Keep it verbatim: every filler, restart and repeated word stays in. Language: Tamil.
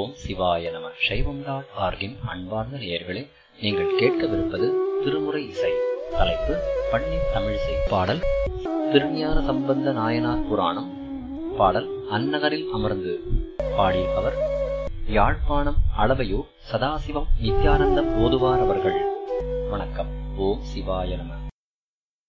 ஓம் சிவாய நம. சைவம் டாட் ஆர்கின் அன்பார்ந்த நேயர்களே, நீங்கள் கேட்கவிருப்பது திருமுறை இசை. தலைப்பு பன்னின் தமிழிசை. பாடல் திருஞான சம்பந்த நாயனார் புராணம். பாடல் அந்நகரில் அமர்ந்து. பாடியவர் யாழ்ப்பாணம் அளவையூர் சதாசிவம் நித்யானந்தம் ஓதுவார் அவர்கள். வணக்கம். ஓம் சிவாய நம.